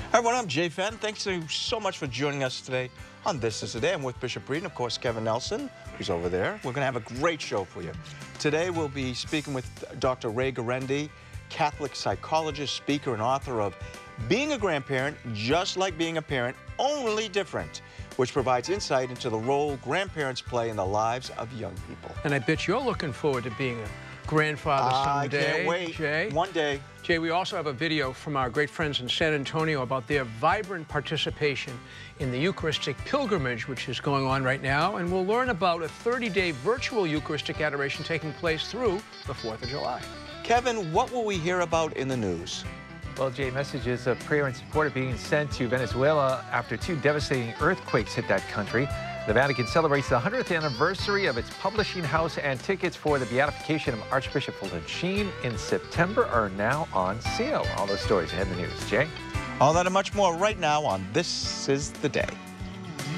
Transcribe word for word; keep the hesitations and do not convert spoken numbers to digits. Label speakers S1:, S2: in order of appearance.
S1: Hi everyone, I'm Jay Fenn. Thanks so so much for joining us today on This Is the Day. I'm with Bishop Reed and, of course, Kevin Nelson, who's over there. We're going to have a great show for you. Today, we'll be speaking with Doctor Ray Guarendi, Catholic psychologist, speaker, and author of Being a Grandparent, Just Like Being a Parent, Only Different, which provides insight into the role grandparents play in the lives of young people.
S2: And I bet you're looking forward to being a grandfather someday.
S1: I can't wait.
S2: Jay.
S1: One day.
S2: Jay, we also have a video from our great friends in San Antonio about their vibrant participation in the Eucharistic pilgrimage, which is going on right now. And we'll learn about a thirty-day virtual Eucharistic adoration taking place through the fourth of July.
S1: Kevin, what will we hear about in the news?
S3: Well, Jay, messages of prayer and support are being sent to Venezuela after two devastating earthquakes hit that country. The Vatican celebrates the hundredth anniversary of its publishing house, and tickets for the beatification of Archbishop Fulton Sheen in September are now on sale. All those stories ahead in the news. Jay?
S1: All that and much more right now on This Is the Day.